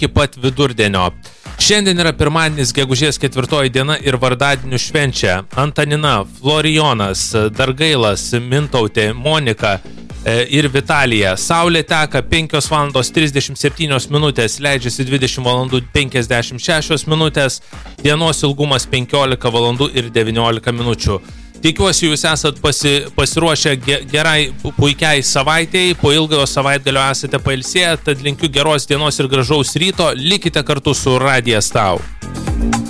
iki pat vidurdienio. Šiandien yra pirmadienis, gegužės 4 diena ir vardadienių švenčia Antanina, Florijonas, Dargailas, Mintautė, Monika ir Vitalija. Saulė teka 5:37 minutės, leidžiasi 20:56 minutės, dienos ilgumas 15 ir 19 minučių. Tikiuosi, jūs esat pasiruošę gerai, puikiai savaitėjai, po ilgojo savaitgalio esate pailsėję, tad linkiu geros dienos ir gražaus ryto, likite kartu su Radijas Tau.